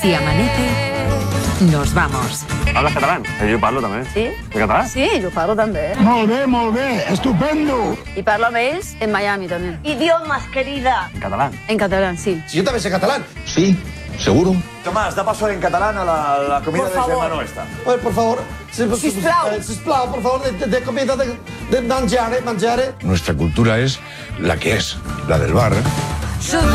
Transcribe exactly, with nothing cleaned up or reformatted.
Si amanece, nos vamos. Hablas catalán? Jo parlo també. Sí? De català? Sí, jo parlo també. Molt bé, molt bé, estupendo. I parlo amb ells en Miami també. Idiomas, querida. En català. En català, sí. Yo también sé catalán. Sí, seguro. Tomás, da paso en catalán a la, la comida Por de favor. germano esta. A ver, por favor. Sí, pues, Sisplau. eh, sisplau, por favor, de, de, de comida, de, de mangiare, mangiare. Nuestra cultura es la que es, la del bar.